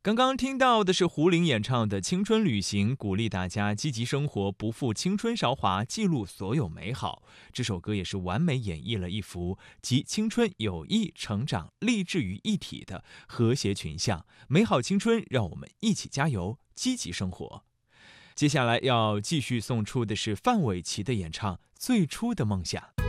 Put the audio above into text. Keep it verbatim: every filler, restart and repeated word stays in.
刚刚听到的是胡玲演唱的《青春旅行》，鼓励大家积极生活，不负青春韶华，记录所有美好。这首歌也是完美演绎了一幅集青春、友谊、成长、励志于一体的和谐群像。美好青春，让我们一起加油，积极生活。接下来要继续送出的是范玮琪的演唱《最初的梦想》。